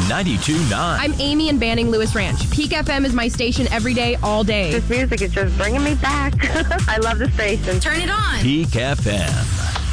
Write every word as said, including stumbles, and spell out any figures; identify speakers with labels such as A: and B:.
A: ninety-two point nine.
B: I'm Amy in Banning Lewis Ranch. Peak F M is my station every day, all day.
C: This music is just bringing me back. I love the station.
D: Turn it on.
A: Peak F M.